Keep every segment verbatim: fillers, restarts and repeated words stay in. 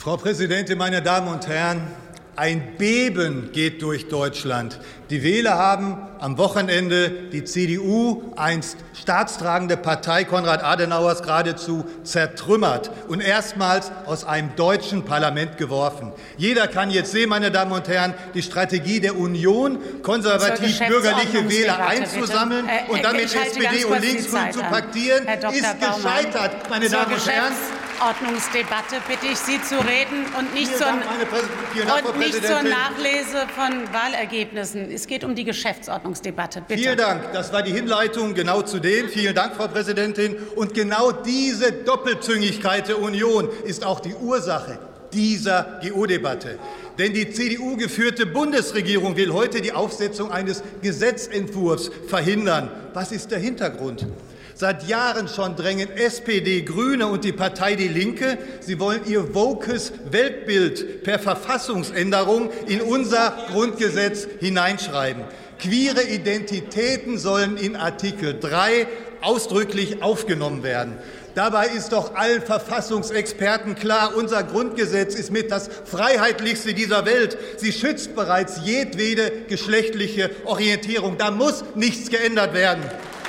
Frau Präsidentin, meine Damen und Herren! Ein Beben geht durch Deutschland. Die Wähler haben am Wochenende die C D U, einst staatstragende Partei Konrad Adenauers, geradezu zertrümmert und erstmals aus einem deutschen Parlament geworfen. Jeder kann jetzt sehen, meine Damen und Herren, die Strategie der Union, konservativ-bürgerliche Wähler einzusammeln äh, und damit S P D und Linksgrün zu paktieren, ist gescheitert, meine Damen und Herren. Ordnungsdebatte bitte ich Sie zu reden und nicht, zur, Dank, und nicht zur Nachlese von Wahlergebnissen. Es geht um die Geschäftsordnungsdebatte. Bitte. Vielen Dank. Das war die Hinleitung genau zu dem. Vielen Dank, Frau Präsidentin. Und genau diese Doppelzüngigkeit der Union ist auch die Ursache dieser G O-Debatte. Denn die C D U-geführte Bundesregierung will heute die Aufsetzung eines Gesetzentwurfs verhindern. Was ist der Hintergrund? Seit Jahren schon drängen S P D, Grüne und die Partei Die Linke. Sie wollen ihr wokes Weltbild per Verfassungsänderung in unser Grundgesetz hineinschreiben. Queere Identitäten sollen in Artikel drei ausdrücklich aufgenommen werden. Dabei ist doch allen Verfassungsexperten klar, unser Grundgesetz ist mit das freiheitlichste dieser Welt. Sie schützt bereits jedwede geschlechtliche Orientierung. Da muss nichts geändert werden.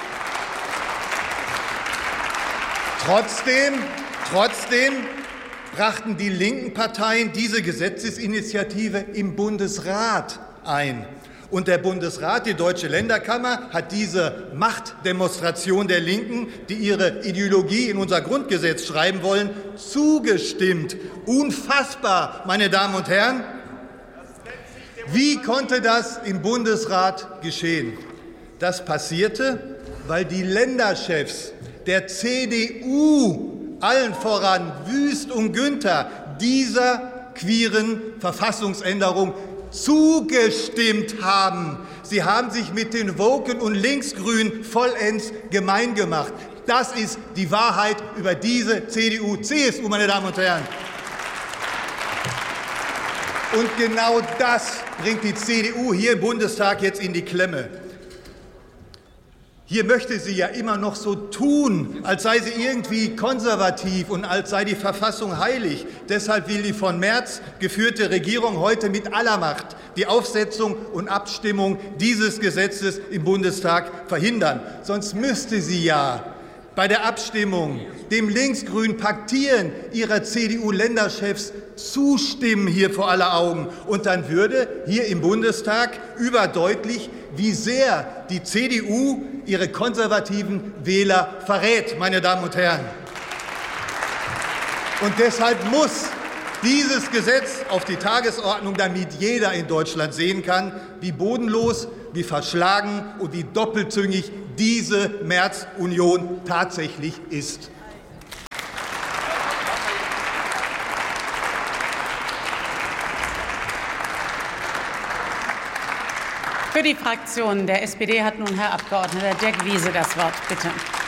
Trotzdem, trotzdem brachten die linken Parteien diese Gesetzesinitiative im Bundesrat ein. Und der Bundesrat, die Deutsche Länderkammer, hat diese Machtdemonstration der Linken, die ihre Ideologie in unser Grundgesetz schreiben wollen, zugestimmt. Unfassbar, meine Damen und Herren! Wie konnte das im Bundesrat geschehen? Das passierte, weil die Länderchefs der C D U, allen voran Wüst und Günther, dieser queeren Verfassungsänderung zugestimmt haben. Sie haben sich mit den Woken und Linksgrünen vollends gemein gemacht. Das ist die Wahrheit über diese C D U C S U, meine Damen und Herren. Und genau das bringt die C D U hier im Bundestag jetzt in die Klemme. Hier möchte sie ja immer noch so tun, als sei sie irgendwie konservativ und als sei die Verfassung heilig. Deshalb will die von Merz geführte Regierung heute mit aller Macht die Aufsetzung und Abstimmung dieses Gesetzes im Bundestag verhindern. Sonst müsste sie ja bei der Abstimmung dem linksgrünen Paktieren ihrer C D U-Länderchefs zustimmen hier vor aller Augen. Und dann würde hier im Bundestag überdeutlich, wie sehr die C D U ihre konservativen Wähler verrät, meine Damen und Herren. Und deshalb muss dieses Gesetz auf die Tagesordnung, damit jeder in Deutschland sehen kann, wie bodenlos, wie verschlagen und wie doppelzüngig diese Merz-Union tatsächlich ist. Für die Fraktion der S P D hat nun Herr Abgeordneter Dirk Wiese das Wort. Bitte.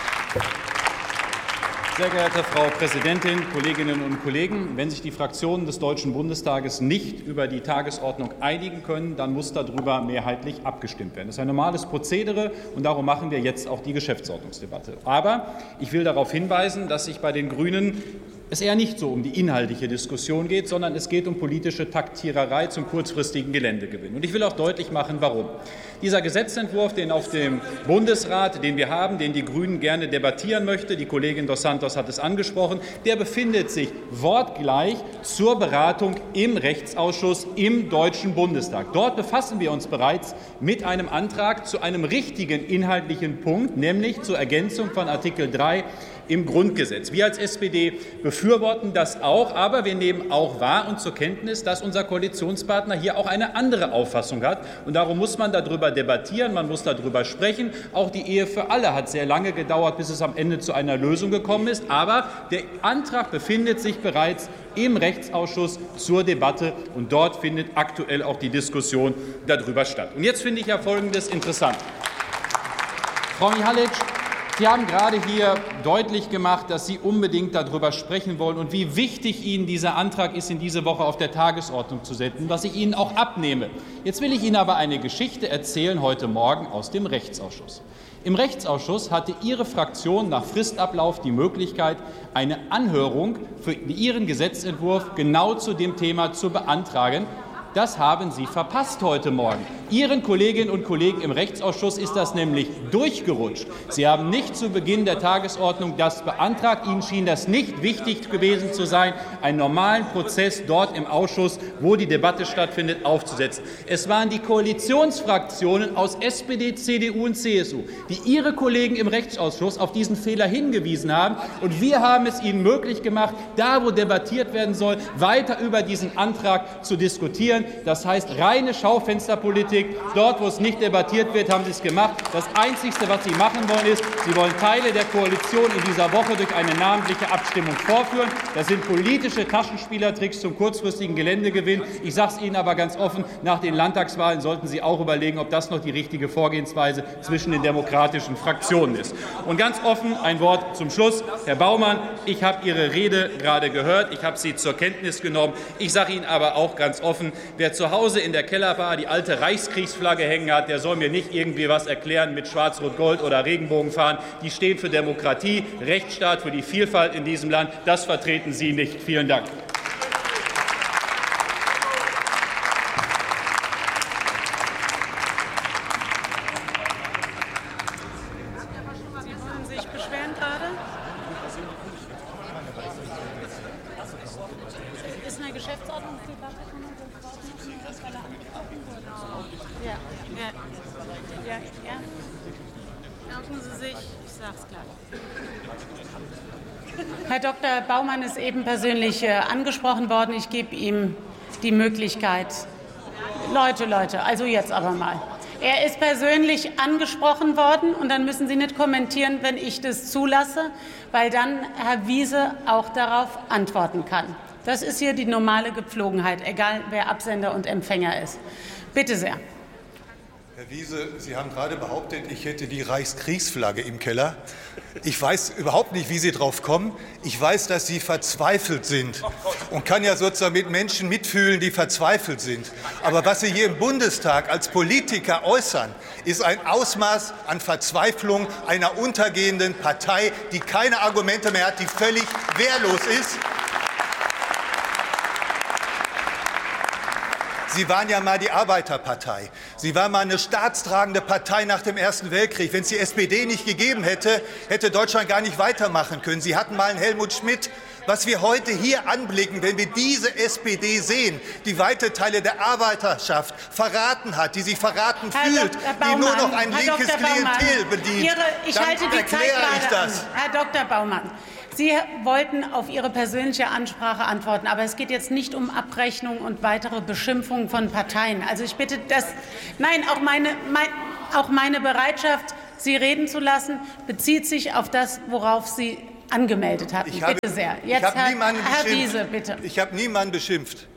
Sehr geehrte Frau Präsidentin, Kolleginnen und Kollegen! Wenn sich die Fraktionen des Deutschen Bundestages nicht über die Tagesordnung einigen können, dann muss darüber mehrheitlich abgestimmt werden. Das ist ein normales Prozedere, und darum machen wir jetzt auch die Geschäftsordnungsdebatte. Aber ich will darauf hinweisen, dass sich bei den Grünen es eher nicht so um die inhaltliche Diskussion geht, sondern es geht um politische Taktiererei zum kurzfristigen Geländegewinn. Und ich will auch deutlich machen, warum. Dieser Gesetzentwurf, den auf dem Bundesrat, den wir haben, den die Grünen gerne debattieren möchte, die Kollegin Dos Santos hat es angesprochen, der befindet sich wortgleich zur Beratung im Rechtsausschuss im Deutschen Bundestag. Dort befassen wir uns bereits mit einem Antrag zu einem richtigen inhaltlichen Punkt, nämlich zur Ergänzung von Artikel drei im Grundgesetz. Wir als S P D befürworten das auch, aber wir nehmen auch wahr und zur Kenntnis, dass unser Koalitionspartner hier auch eine andere Auffassung hat. Und darum muss man darüber debattieren, man muss darüber sprechen. Auch die Ehe für alle hat sehr lange gedauert, bis es am Ende zu einer Lösung gekommen ist. Aber der Antrag befindet sich bereits im Rechtsausschuss zur Debatte, und dort findet aktuell auch die Diskussion darüber statt. Und jetzt finde ich ja Folgendes interessant. Frau Mihalic, Sie haben gerade hier deutlich gemacht, dass Sie unbedingt darüber sprechen wollen und wie wichtig Ihnen dieser Antrag ist, in diese Woche auf der Tagesordnung zu setzen, was ich Ihnen auch abnehme. Jetzt will ich Ihnen aber eine Geschichte erzählen heute Morgen aus dem Rechtsausschuss. Im Rechtsausschuss hatte Ihre Fraktion nach Fristablauf die Möglichkeit, eine Anhörung für Ihren Gesetzentwurf genau zu dem Thema zu beantragen. Das haben Sie verpasst heute Morgen. Ihren Kolleginnen und Kollegen im Rechtsausschuss ist das nämlich durchgerutscht. Sie haben nicht zu Beginn der Tagesordnung das beantragt. Ihnen schien das nicht wichtig gewesen zu sein, einen normalen Prozess dort im Ausschuss, wo die Debatte stattfindet, aufzusetzen. Es waren die Koalitionsfraktionen aus S P D, C D U und C S U, die Ihre Kollegen im Rechtsausschuss auf diesen Fehler hingewiesen haben. Und wir haben es Ihnen möglich gemacht, da wo debattiert werden soll, weiter über diesen Antrag zu diskutieren. Das heißt reine Schaufensterpolitik. Dort, wo es nicht debattiert wird, haben Sie es gemacht. Das Einzige, was Sie machen wollen, ist, Sie wollen Teile der Koalition in dieser Woche durch eine namentliche Abstimmung vorführen. Das sind politische Taschenspielertricks zum kurzfristigen Geländegewinn. Ich sage es Ihnen aber ganz offen, nach den Landtagswahlen sollten Sie auch überlegen, ob das noch die richtige Vorgehensweise zwischen den demokratischen Fraktionen ist. Und ganz offen ein Wort zum Schluss. Herr Baumann, ich habe Ihre Rede gerade gehört. Ich habe sie zur Kenntnis genommen. Ich sage Ihnen aber auch ganz offen, wer zu Hause in der Kellerbar die alte Reichskriegsflagge hängen hat, der soll mir nicht irgendwie was erklären mit Schwarz-Rot-Gold oder Regenbogenfahnen. Die stehen für Demokratie, Rechtsstaat, für die Vielfalt in diesem Land. Das vertreten Sie nicht. Vielen Dank. Herr Doktor Baumann ist eben persönlich angesprochen worden. Ich gebe ihm die Möglichkeit. Leute, Leute, also jetzt aber mal. Er ist persönlich angesprochen worden, und dann müssen Sie nicht kommentieren, wenn ich das zulasse, weil dann Herr Wiese auch darauf antworten kann. Das ist hier die normale Gepflogenheit, egal wer Absender und Empfänger ist. Bitte sehr. Herr Wiese, Sie haben gerade behauptet, ich hätte die Reichskriegsflagge im Keller. Ich weiß überhaupt nicht, wie Sie drauf kommen. Ich weiß, dass Sie verzweifelt sind und kann ja sozusagen mit Menschen mitfühlen, die verzweifelt sind. Aber was Sie hier im Bundestag als Politiker äußern, ist ein Ausmaß an Verzweiflung einer untergehenden Partei, die keine Argumente mehr hat, die völlig wehrlos ist. Sie waren ja mal die Arbeiterpartei. Sie waren mal eine staatstragende Partei nach dem Ersten Weltkrieg. Wenn es die S P D nicht gegeben hätte, hätte Deutschland gar nicht weitermachen können. Sie hatten mal einen Helmut Schmidt. Was wir heute hier anblicken, wenn wir diese S P D sehen, die weite Teile der Arbeiterschaft verraten hat, die sich verraten Herr fühlt, die nur noch ein Herr linkes Doktor Klientel Baumann, bedient, Ihre, ich dann halte die erkläre Zeit ich das. An. Herr Doktor Baumann, Sie wollten auf Ihre persönliche Ansprache antworten, aber es geht jetzt nicht um Abrechnung und weitere Beschimpfungen von Parteien. Also ich bitte, das, nein, auch meine, mein, auch meine Bereitschaft, Sie reden zu lassen, bezieht sich auf das, worauf Sie angemeldet hatten. Ich habe, bitte sehr. Jetzt ich habe Herr, niemanden Herr beschimpft. Wiese, bitte. Ich habe niemanden beschimpft.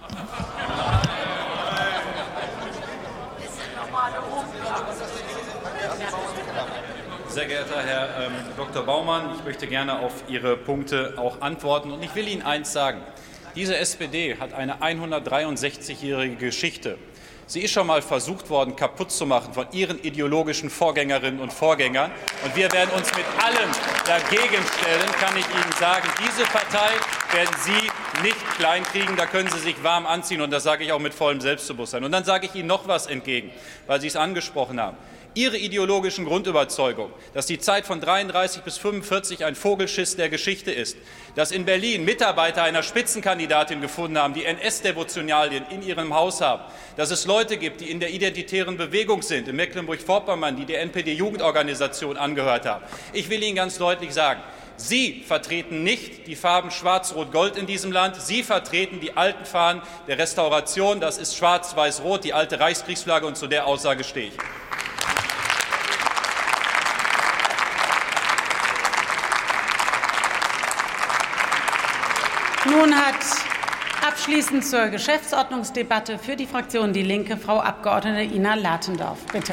Sehr geehrter Herr ähm, Doktor Baumann, ich möchte gerne auf Ihre Punkte auch antworten. Und ich will Ihnen eins sagen. Diese S P D hat eine hundertdreiundsechzigjährige Geschichte. Sie ist schon mal versucht worden, kaputt zu machen von Ihren ideologischen Vorgängerinnen und Vorgängern. Und wir werden uns mit allem dagegen stellen, kann ich Ihnen sagen. Diese Partei werden Sie nicht kleinkriegen. Da können Sie sich warm anziehen. Und das sage ich auch mit vollem Selbstbewusstsein. Und dann sage ich Ihnen noch etwas entgegen, weil Sie es angesprochen haben. Ihre ideologischen Grundüberzeugung, dass die Zeit von dreiunddreißig bis fünfundvierzig ein Vogelschiss der Geschichte ist, dass in Berlin Mitarbeiter einer Spitzenkandidatin gefunden haben, die N S-Devotionalien in ihrem Haus haben, dass es Leute gibt, die in der identitären Bewegung sind, in Mecklenburg-Vorpommern, die der N P D-Jugendorganisation angehört haben. Ich will Ihnen ganz deutlich sagen, Sie vertreten nicht die Farben Schwarz-Rot-Gold in diesem Land. Sie vertreten die alten Fahnen der Restauration. Das ist Schwarz-Weiß-Rot, die alte Reichskriegsflagge, und zu der Aussage stehe ich. Nun hat abschließend zur Geschäftsordnungsdebatte für die Fraktion Die Linke Frau Abgeordnete Ina Latendorf. Bitte.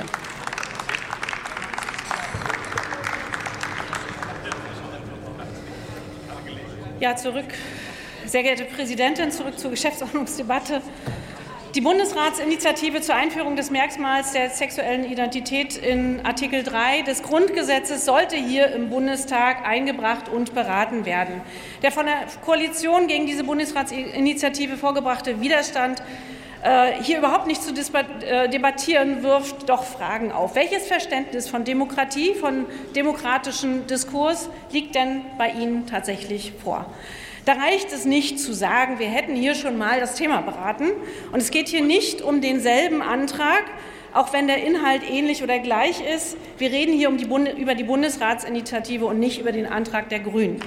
Ja, zurück. Sehr geehrte Präsidentin, zurück zur Geschäftsordnungsdebatte. Die Bundesratsinitiative zur Einführung des Merkmals der sexuellen Identität in Artikel drei des Grundgesetzes sollte hier im Bundestag eingebracht und beraten werden. Der von der Koalition gegen diese Bundesratsinitiative vorgebrachte Widerstand, hier überhaupt nicht zu debattieren, wirft doch Fragen auf. Welches Verständnis von Demokratie, von demokratischem Diskurs liegt denn bei Ihnen tatsächlich vor? Da reicht es nicht zu sagen, wir hätten hier schon mal das Thema beraten. Und es geht hier nicht um denselben Antrag, auch wenn der Inhalt ähnlich oder gleich ist. Wir reden hier um die Bunde, über die Bundesratsinitiative und nicht über den Antrag der Grünen.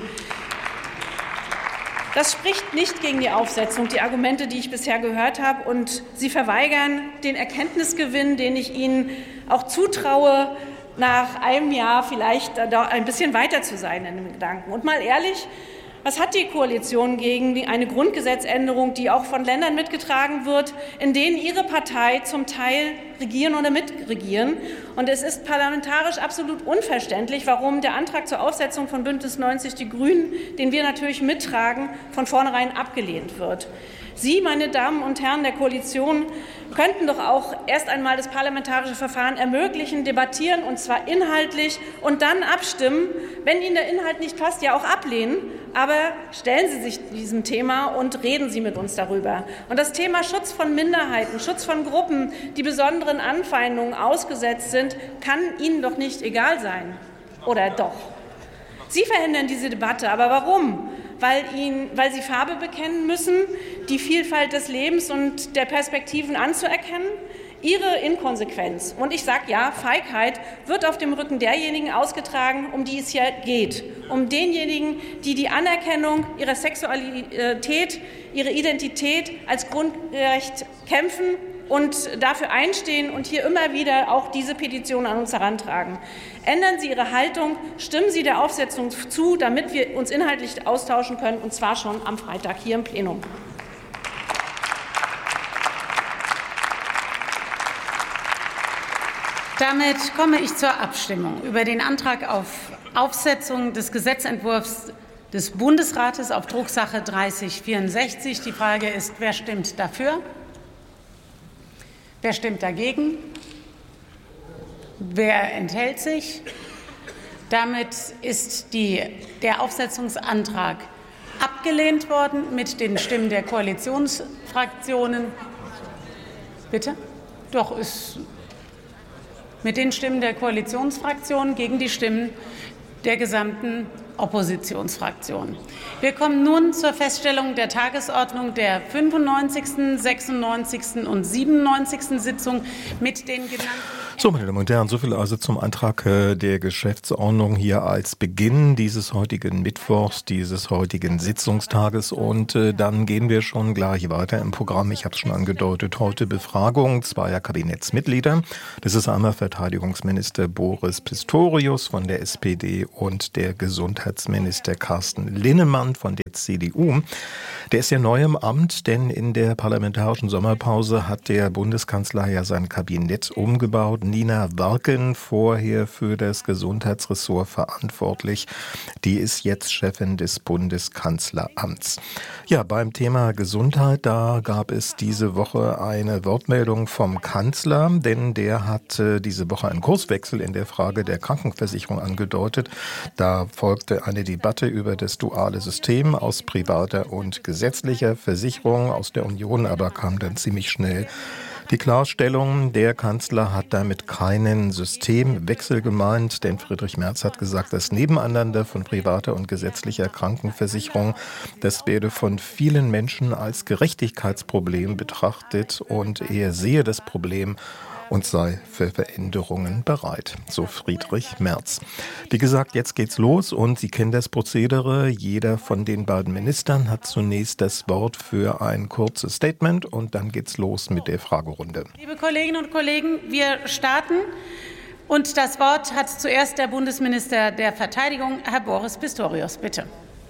Das spricht nicht gegen die Aufsetzung, die Argumente, die ich bisher gehört habe. Und Sie verweigern den Erkenntnisgewinn, den ich Ihnen auch zutraue, nach einem Jahr vielleicht ein bisschen weiter zu sein in den Gedanken. Und mal ehrlich, was hat die Koalition gegen eine Grundgesetzänderung, die auch von Ländern mitgetragen wird, in denen Ihre Partei zum Teil regieren oder mitregieren? Und es ist parlamentarisch absolut unverständlich, warum der Antrag zur Aufsetzung von Bündnis neunzig Die Grünen, den wir natürlich mittragen, von vornherein abgelehnt wird. Sie, meine Damen und Herren der Koalition, könnten doch auch erst einmal das parlamentarische Verfahren ermöglichen, debattieren, und zwar inhaltlich, und dann abstimmen. Wenn Ihnen der Inhalt nicht passt, ja auch ablehnen. Aber stellen Sie sich diesem Thema und reden Sie mit uns darüber. Und das Thema Schutz von Minderheiten, Schutz von Gruppen, die besonderen Anfeindungen ausgesetzt sind, kann Ihnen doch nicht egal sein. Oder doch? Sie verhindern diese Debatte. Aber warum? Weil, ihnen, weil Sie Farbe bekennen müssen, die Vielfalt des Lebens und der Perspektiven anzuerkennen? Ihre Inkonsequenz, und ich sage ja, Feigheit, wird auf dem Rücken derjenigen ausgetragen, um die es hier geht, um denjenigen, die die Anerkennung ihrer Sexualität, ihre Identität als Grundrecht kämpfen und dafür einstehen und hier immer wieder auch diese Petition an uns herantragen. Ändern Sie Ihre Haltung, stimmen Sie der Aufsetzung zu, damit wir uns inhaltlich austauschen können, und zwar schon am Freitag hier im Plenum. Damit komme ich zur Abstimmung über den Antrag auf Aufsetzung des Gesetzentwurfs des Bundesrates auf Drucksache dreißig vierundsechzig. Die Frage ist, wer stimmt dafür? Wer stimmt dagegen? Wer enthält sich? Damit ist die, der Aufsetzungsantrag abgelehnt worden mit den Stimmen der Koalitionsfraktionen. Bitte? Doch, ist mit den Stimmen der Koalitionsfraktionen gegen die Stimmen der gesamten Oppositionsfraktion. Wir kommen nun zur Feststellung der Tagesordnung der fünfundneunzigsten, sechsundneunzigsten und siebenundneunzigsten Sitzung mit den genannten. So, meine Damen und Herren, so viel also zum Antrag der Geschäftsordnung hier als Beginn dieses heutigen Mittwochs, dieses heutigen Sitzungstages. Und äh, dann gehen wir schon gleich weiter im Programm. Ich habe es schon angedeutet, heute Befragung zweier Kabinettsmitglieder. Das ist einmal Verteidigungsminister Boris Pistorius von der S P D und der Gesundheitsminister Carsten Linnemann von der C D U. Der ist ja neu im Amt, denn in der parlamentarischen Sommerpause hat der Bundeskanzler ja sein Kabinett umgebaut. Nina Warken, vorher für das Gesundheitsressort verantwortlich, die ist jetzt Chefin des Bundeskanzleramts. Ja, beim Thema Gesundheit, da gab es diese Woche eine Wortmeldung vom Kanzler, denn der hat äh, diese Woche einen Kurswechsel in der Frage der Krankenversicherung angedeutet. Da folgte eine Debatte über das duale System aus privater und gesetzlicher Versicherung aus der Union, aber kam dann ziemlich schnell die Klarstellung, der Kanzler hat damit keinen Systemwechsel gemeint, denn Friedrich Merz hat gesagt, das Nebeneinander von privater und gesetzlicher Krankenversicherung, das werde von vielen Menschen als Gerechtigkeitsproblem betrachtet und er sehe das Problem und sei für Veränderungen bereit. So Friedrich Merz. Wie gesagt, jetzt geht's los und Sie kennen das Prozedere. Jeder von den beiden Ministern hat zunächst das Wort für ein kurzes Statement und dann geht's los mit der Fragerunde. Liebe Kolleginnen und Kollegen, wir starten und das Wort hat zuerst der Bundesminister der Verteidigung, Herr Boris Pistorius. Bitte.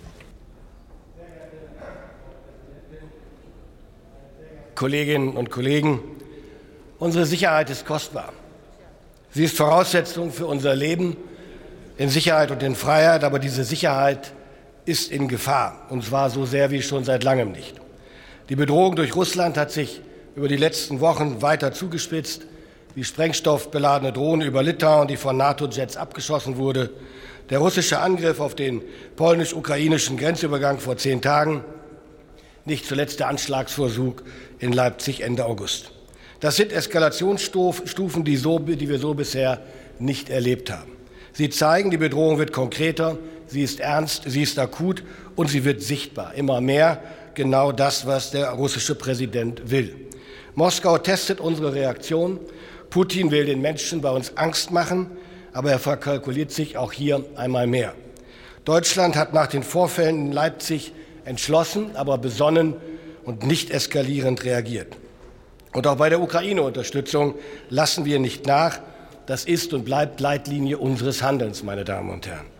Kolleginnen und Kollegen, unsere Sicherheit ist kostbar. Sie ist Voraussetzung für unser Leben in Sicherheit und in Freiheit, aber diese Sicherheit ist in Gefahr, und zwar so sehr wie schon seit langem nicht. Die Bedrohung durch Russland hat sich über die letzten Wochen weiter zugespitzt. Die sprengstoffbeladene Drohne über Litauen, die von NATO-Jets abgeschossen wurde, der russische Angriff auf den polnisch-ukrainischen Grenzübergang vor zehn Tagen, nicht zuletzt der Anschlagsversuch in Leipzig Ende August. Das sind Eskalationsstufen, die, so, die wir so bisher nicht erlebt haben. Sie zeigen, die Bedrohung wird konkreter, sie ist ernst, sie ist akut und sie wird sichtbar. Immer mehr genau das, was der russische Präsident will. Moskau testet unsere Reaktion. Putin will den Menschen bei uns Angst machen, aber er verkalkuliert sich auch hier einmal mehr. Deutschland hat nach den Vorfällen in Leipzig entschlossen, aber besonnen und nicht eskalierend reagiert. Und auch bei der Ukraine-Unterstützung lassen wir nicht nach. Das ist und bleibt Leitlinie unseres Handelns, meine Damen und Herren.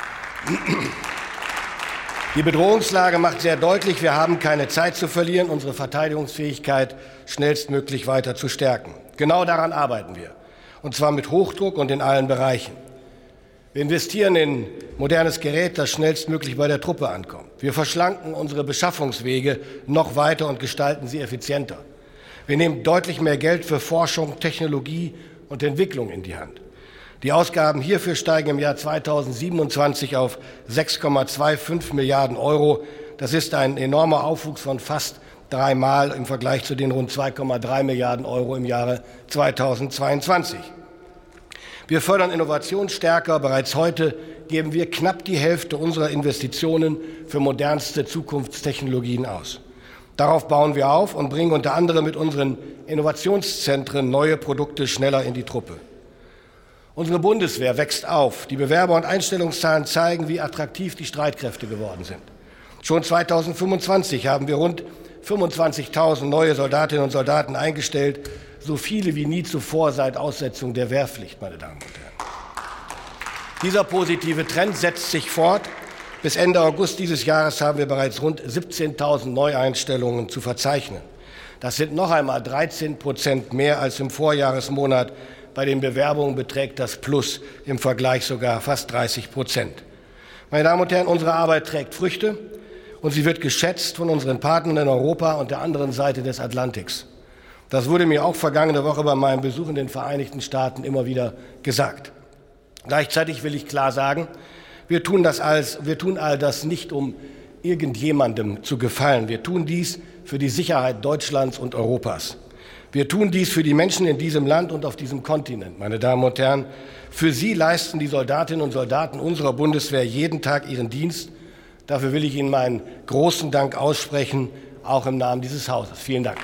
Die Bedrohungslage macht sehr deutlich, wir haben keine Zeit zu verlieren, unsere Verteidigungsfähigkeit schnellstmöglich weiter zu stärken. Genau daran arbeiten wir, und zwar mit Hochdruck und in allen Bereichen. Wir investieren in modernes Gerät, das schnellstmöglich bei der Truppe ankommt. Wir verschlanken unsere Beschaffungswege noch weiter und gestalten sie effizienter. Wir nehmen deutlich mehr Geld für Forschung, Technologie und Entwicklung in die Hand. Die Ausgaben hierfür steigen im Jahr zweitausendsiebenundzwanzig auf sechs Komma fünfundzwanzig Milliarden Euro. Das ist ein enormer Aufwuchs von fast dreimal im Vergleich zu den rund zwei Komma drei Milliarden Euro im Jahre zweitausendzweiundzwanzig. Wir fördern Innovation stärker. Bereits heute geben wir knapp die Hälfte unserer Investitionen für modernste Zukunftstechnologien aus. Darauf bauen wir auf und bringen unter anderem mit unseren Innovationszentren neue Produkte schneller in die Truppe. Unsere Bundeswehr wächst auf. Die Bewerber- und Einstellungszahlen zeigen, wie attraktiv die Streitkräfte geworden sind. Schon zweitausendfünfundzwanzig haben wir rund fünfundzwanzigtausend neue Soldatinnen und Soldaten eingestellt, so viele wie nie zuvor seit Aussetzung der Wehrpflicht, meine Damen und Herren. Dieser positive Trend setzt sich fort. Bis Ende August dieses Jahres haben wir bereits rund siebzehntausend Neueinstellungen zu verzeichnen. Das sind noch einmal dreizehn Prozent mehr als im Vorjahresmonat. Bei den Bewerbungen beträgt das Plus im Vergleich sogar fast dreißig Prozent. Meine Damen und Herren, unsere Arbeit trägt Früchte und sie wird geschätzt von unseren Partnern in Europa und der anderen Seite des Atlantiks. Das wurde mir auch vergangene Woche bei meinem Besuch in den Vereinigten Staaten immer wieder gesagt. Gleichzeitig will ich klar sagen, wir tun das als, wir tun all das nicht, um irgendjemandem zu gefallen. Wir tun dies für die Sicherheit Deutschlands und Europas. Wir tun dies für die Menschen in diesem Land und auf diesem Kontinent, meine Damen und Herren. Für sie leisten die Soldatinnen und Soldaten unserer Bundeswehr jeden Tag ihren Dienst. Dafür will ich Ihnen meinen großen Dank aussprechen, auch im Namen dieses Hauses. Vielen Dank.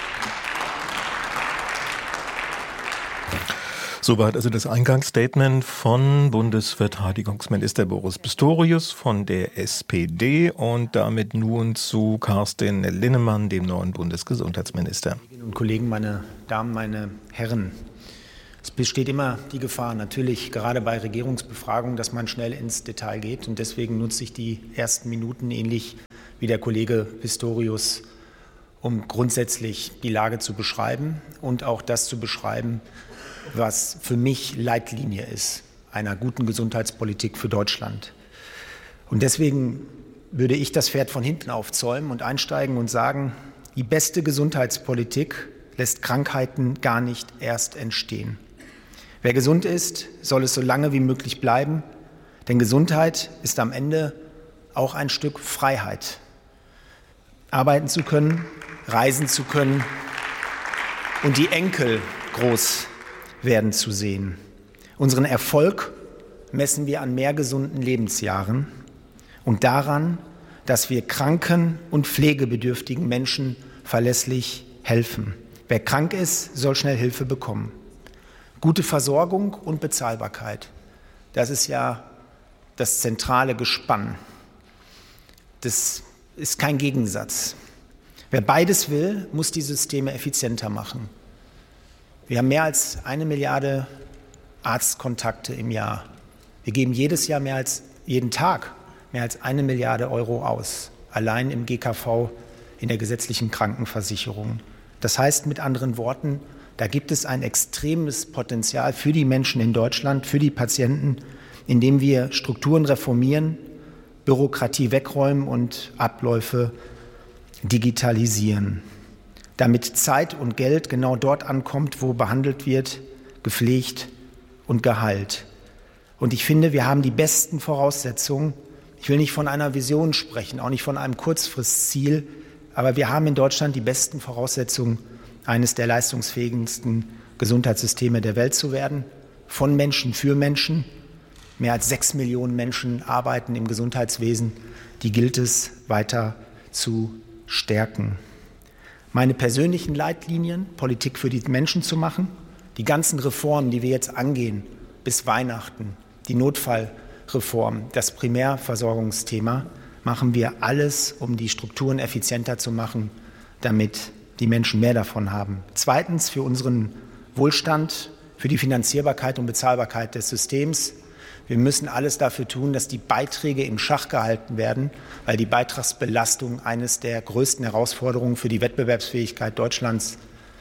Soweit also das Eingangsstatement von Bundesverteidigungsminister Boris Pistorius von der S P D und damit nun zu Carsten Linnemann, dem neuen Bundesgesundheitsminister. Kolleginnen und Kollegen, meine Damen, meine Herren, es besteht immer die Gefahr, natürlich gerade bei Regierungsbefragungen, dass man schnell ins Detail geht und deswegen nutze ich die ersten Minuten ähnlich wie der Kollege Pistorius, um grundsätzlich die Lage zu beschreiben und auch das zu beschreiben, was für mich Leitlinie ist, einer guten Gesundheitspolitik für Deutschland. Und deswegen würde ich das Pferd von hinten aufzäumen und einsteigen und sagen, die beste Gesundheitspolitik lässt Krankheiten gar nicht erst entstehen. Wer gesund ist, soll es so lange wie möglich bleiben, denn Gesundheit ist am Ende auch ein Stück Freiheit. Arbeiten zu können, reisen zu können und die Enkel groß werden zu sehen. Unseren Erfolg messen wir an mehr gesunden Lebensjahren und daran, dass wir kranken und pflegebedürftigen Menschen verlässlich helfen. Wer krank ist, soll schnell Hilfe bekommen. Gute Versorgung und Bezahlbarkeit, das ist ja das zentrale Gespann. Das ist kein Gegensatz. Wer beides will, muss die Systeme effizienter machen. Wir haben mehr als eine Milliarde Arztkontakte im Jahr. Wir geben jedes Jahr mehr als jeden Tag mehr als eine Milliarde Euro aus, allein im G K V, in der gesetzlichen Krankenversicherung. Das heißt mit anderen Worten, da gibt es ein extremes Potenzial für die Menschen in Deutschland, für die Patienten, indem wir Strukturen reformieren, Bürokratie wegräumen und Abläufe digitalisieren. damit Zeit und Geld genau dort ankommt, wo behandelt wird, gepflegt und geheilt. Und ich finde, wir haben die besten Voraussetzungen. Ich will nicht von einer Vision sprechen, auch nicht von einem Kurzfristziel, aber wir haben in Deutschland die besten Voraussetzungen, eines der leistungsfähigsten Gesundheitssysteme der Welt zu werden, von Menschen für Menschen. Mehr als sechs Millionen Menschen arbeiten im Gesundheitswesen. Die gilt es weiter zu stärken. Meine persönlichen Leitlinien, Politik für die Menschen zu machen, die ganzen Reformen, die wir jetzt angehen, bis Weihnachten, die Notfallreform, das Primärversorgungsthema, machen wir alles, um die Strukturen effizienter zu machen, damit die Menschen mehr davon haben. Zweitens, für unseren Wohlstand, für die Finanzierbarkeit und Bezahlbarkeit des Systems. Wir müssen alles dafür tun, dass die Beiträge in Schach gehalten werden, weil die Beitragsbelastung eines der größten Herausforderungen für die Wettbewerbsfähigkeit Deutschlands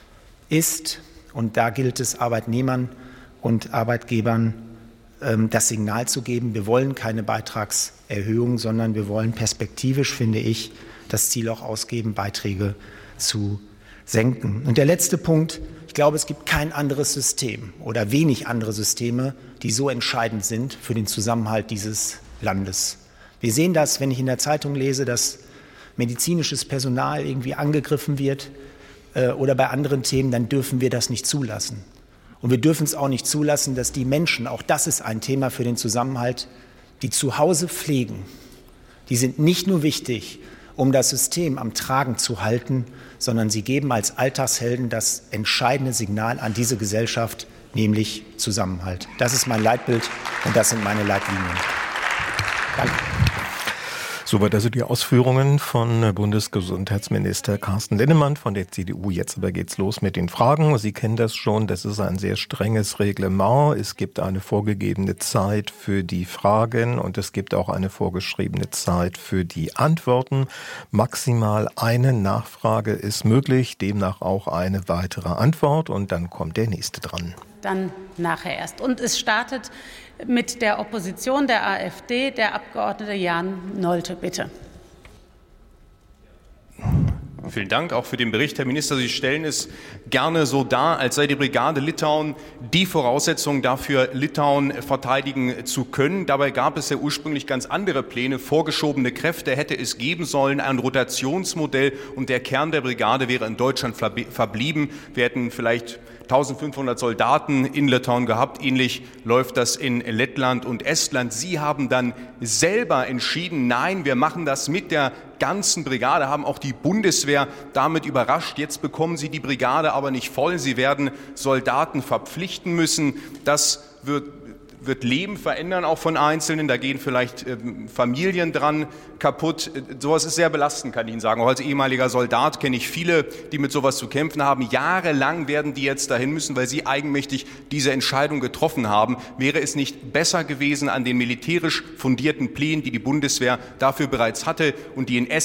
ist. Und da gilt es, Arbeitnehmern und Arbeitgebern ähm, das Signal zu geben, wir wollen keine Beitragserhöhung, sondern wir wollen perspektivisch, finde ich, das Ziel auch ausgeben, Beiträge zu senken. Und der letzte Punkt, ich glaube, es gibt kein anderes System oder wenig andere Systeme, die so entscheidend sind für den Zusammenhalt dieses Landes. Wir sehen das, wenn ich in der Zeitung lese, dass medizinisches Personal irgendwie angegriffen wird äh, oder bei anderen Themen, dann dürfen wir das nicht zulassen. Und wir dürfen es auch nicht zulassen, dass die Menschen, auch das ist ein Thema für den Zusammenhalt, die zu Hause pflegen, die sind nicht nur wichtig, um das System am Tragen zu halten, sondern sie geben als Alltagshelden das entscheidende Signal an diese Gesellschaft, nämlich Zusammenhalt. Das ist mein Leitbild und das sind meine Leitlinien. Danke. Soweit also die Ausführungen von Bundesgesundheitsminister Carsten Linnemann von der C D U. Jetzt aber geht's los mit den Fragen. Sie kennen das schon, das ist ein sehr strenges Reglement. Es gibt eine vorgegebene Zeit für die Fragen und es gibt auch eine vorgeschriebene Zeit für die Antworten. Maximal eine Nachfrage ist möglich, demnach auch eine weitere Antwort und dann kommt der nächste dran. Dann nachher erst. Und es startet mit der Opposition der AfD, der Abgeordnete Jan Nolte, bitte. Vielen Dank auch für den Bericht, Herr Minister. Sie stellen es gerne so dar, als sei die Brigade Litauen die Voraussetzung dafür, Litauen verteidigen zu können. Dabei gab es ja ursprünglich ganz andere Pläne, vorgeschobene Kräfte hätte es geben sollen, ein Rotationsmodell und der Kern der Brigade wäre in Deutschland verblieben. Wir hätten vielleicht eintausendfünfhundert Soldaten in Litauen gehabt. Ähnlich läuft das in Lettland und Estland. Sie haben dann selber entschieden, nein, wir machen das mit der ganzen Brigade, haben auch die Bundeswehr damit überrascht. Jetzt bekommen sie die Brigade aber nicht voll. Sie werden Soldaten verpflichten müssen. Das wird wird Leben verändern, auch von Einzelnen. Da gehen vielleicht äh, Familien dran kaputt. Sowas ist sehr belastend, kann ich Ihnen sagen. Auch als ehemaliger Soldat kenne ich viele, die mit sowas zu kämpfen haben. Jahrelang werden die jetzt dahin müssen, weil sie eigenmächtig diese Entscheidung getroffen haben. Wäre es nicht besser gewesen, an den militärisch fundierten Plänen, die die Bundeswehr dafür bereits hatte und die in